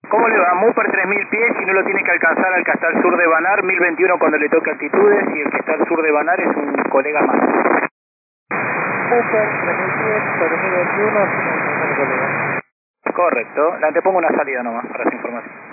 ¿Cómo le va? Mooper 3000 pies y no lo tiene que alcanzar al que está al sur de Banar, 1021 cuando le toque altitudes, y el que está al sur de Banar es un colega más. Mooper 3000 pies, sobre 1021, sin el colega. Correcto, le antepongo una salida nomás para esa información.